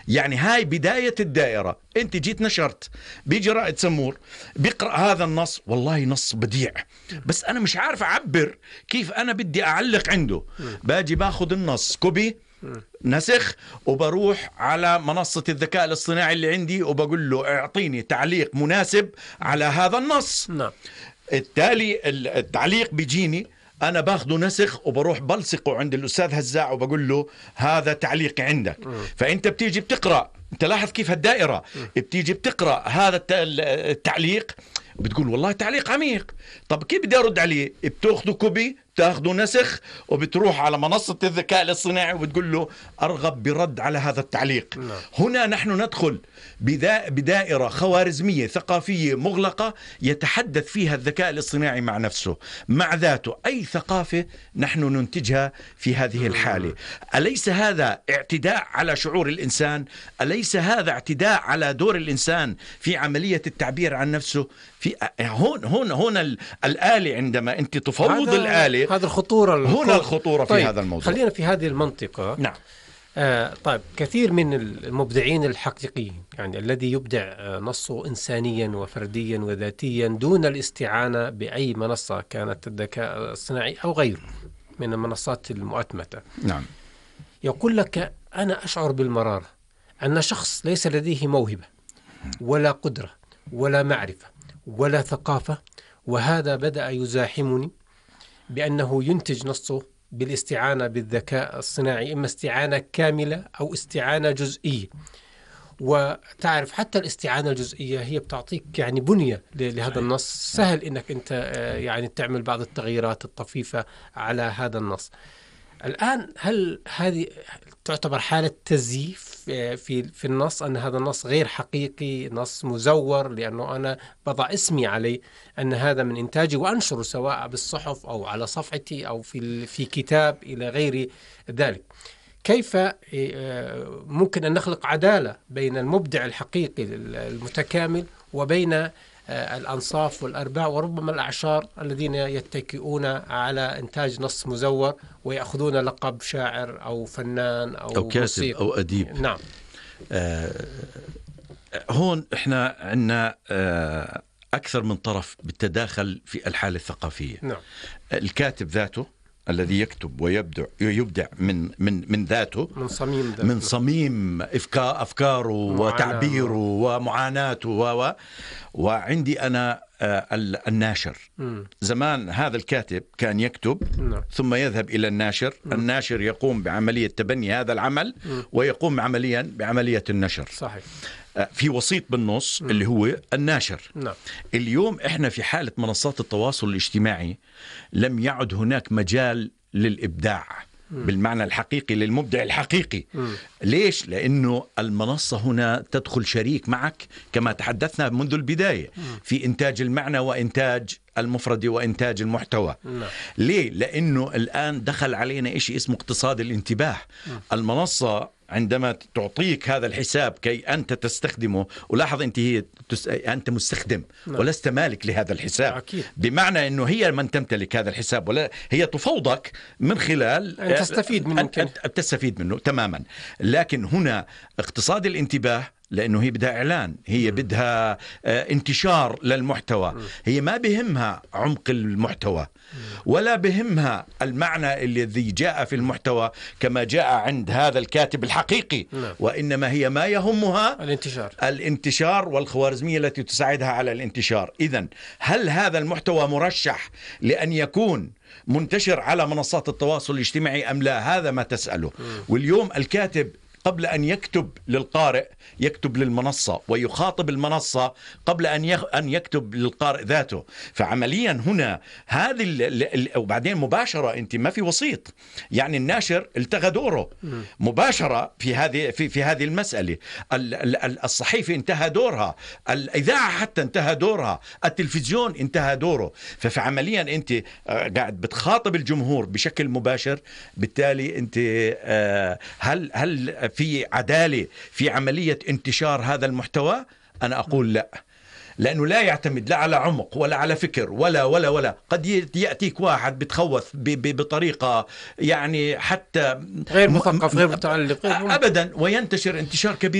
يعني هاي بداية الدائرة. أنت جيت نشرت، بيجي رائد سمور بيقرأ هذا النص، والله نص بديع، بس أنا مش عارف أعبر كيف أنا بدي أعلق عنده. باجي باخذ النص كوبي نسخ وبروح على منصة الذكاء الاصطناعي اللي عندي وبقول له اعطيني تعليق مناسب على هذا النص. نعم. التالي التعليق بيجيني، أنا باخده نسخ وبروح بلصقه عند الأستاذ هزاع وبقول له هذا تعليق عندك. فأنت بتيجي بتقرأ، أنت لاحظ كيف هالدائرة، بتيجي بتقرأ هذا التعليق بتقول والله تعليق عميق، طب كيف بدي أرد عليه؟ بتاخده كوبي، تاخده نسخ وبتروح على منصة الذكاء الاصطناعي وبتقول له أرغب برد على هذا التعليق. هنا نحن ندخل بدائرة خوارزمية ثقافية مغلقة يتحدث فيها الذكاء الاصطناعي مع نفسه، مع ذاته. أي ثقافة نحن ننتجها في هذه الحالة؟ أليس هذا اعتداء على شعور الإنسان؟ أليس هذا اعتداء على دور الإنسان في عملية التعبير عن نفسه؟ في هون الآلة، عندما أنت تفوض الآلة، هذا الخطورة، هنا الخطورة طيب، في هذا الموضوع. خلينا في هذه المنطقة. نعم. طيب، كثير من المبدعين الحقيقيين، يعني الذي يبدع نصه إنسانيا وفرديا وذاتيا دون الاستعانة بأي منصة كانت الذكاء الصناعي أو غيره من المنصات المؤتمتة. نعم. يقول لك أنا أشعر بالمرارة أن شخص ليس لديه موهبة ولا قدرة ولا معرفة ولا ثقافة، وهذا بدأ يزاحمني بأنه ينتج نصه بالاستعانة بالذكاء الصناعي، إما استعانة كاملة أو استعانة جزئية. وتعرف حتى الاستعانة الجزئية هي بتعطيك يعني بنية لهذا النص، سهل إنك أنت يعني تعمل بعض التغييرات الطفيفة على هذا النص. الآن هل هذه تعتبر حالة تزييف في النص، أن هذا النص غير حقيقي، نص مزور لأنه أنا بضع اسمي عليه أن هذا من إنتاجي وأنشره سواء بالصحف أو على صفحتي أو في كتاب إلى غير ذلك؟ كيف ممكن أن نخلق عدالة بين المبدع الحقيقي المتكامل وبين الأنصاف والأرباع وربما الأعشار الذين يتكئون على إنتاج نص مزور ويأخذون لقب شاعر أو فنان أو كاتب موسيقى أو أديب؟ نعم. هون إحنا عندنا أكثر من طرف بالتداخل في الحالة الثقافية. نعم. الكاتب ذاته الذي يكتب ويبدع من ذاته، من صميم أفكاره وتعبيره ومعاناته. وعندي أنا الناشر. زمان هذا الكاتب كان يكتب ثم يذهب إلى الناشر. الناشر يقوم بعملية تبني هذا العمل ويقوم بعملية النشر. صحيح. في وسيط بالنص اللي هو الناشر. نعم. اليوم احنا في حالة منصات التواصل الاجتماعي لم يعد هناك مجال للإبداع بالمعنى الحقيقي للمبدع الحقيقي. ليش؟ لأنه المنصة هنا تدخل شريك معك كما تحدثنا منذ البداية في إنتاج المعنى وإنتاج المفرد وإنتاج المحتوى. ليه؟ لأنه الآن دخل علينا إشي اسمه اقتصاد الانتباه. المنصة عندما تعطيك هذا الحساب كي أنت تستخدمه، ولاحظ أنت مستخدم ولست مالك لهذا الحساب. أكيد. بمعنى أنه هي من تمتلك هذا الحساب، ولا هي تفوضك من خلال أن تستفيد منه. تستفيد منه تماما. لكن هنا اقتصاد الانتباه، لأنه هي بدها إعلان، هي بدها انتشار للمحتوى. هي ما بهمها عمق المحتوى ولا بهمها المعنى الذي جاء في المحتوى كما جاء عند هذا الكاتب الحقيقي. وإنما هي ما يهمها الانتشار والخوارزمية التي تساعدها على الانتشار. إذن هل هذا المحتوى مرشح لأن يكون منتشر على منصات التواصل الاجتماعي أم لا؟ هذا ما تسأله. واليوم الكاتب قبل أن يكتب للقارئ يكتب للمنصة ويخاطب المنصة قبل أن يكتب للقارئ ذاته. فعمليا هنا وبعدين مباشرة أنت ما في وسيط، يعني الناشر التغى دوره مباشرة في هذه المسألة. الصحيفة انتهى دورها، الإذاعة حتى انتهى دورها، التلفزيون انتهى دوره. فعمليا أنت قاعد بتخاطب الجمهور بشكل مباشر. بالتالي أنت هل في عدالة في عملية انتشار هذا المحتوى؟ أنا أقول لا، لأنه لا يعتمد لا على عمق ولا على فكر ولا. قد يأتيك واحد بتخوث بطريقة يعني حتى غير مثقف غير متعلق أبدا وينتشر انتشار كبير